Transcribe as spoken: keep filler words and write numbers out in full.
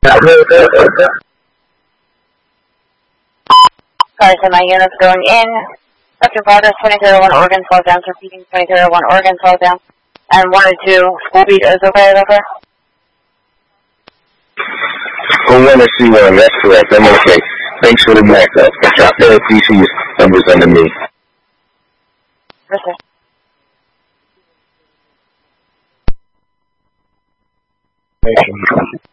Sorry, so my unit's going in. Doctor Progress, twenty zero one Oregon, slow down, repeating twenty zero one Oregon, slow down. And one and two, speed is okay, over. Oh, one and C one, that's correct, I'm okay. Thanks for the backup. Drop that D C numbers under me. Yes, sir. Thank you.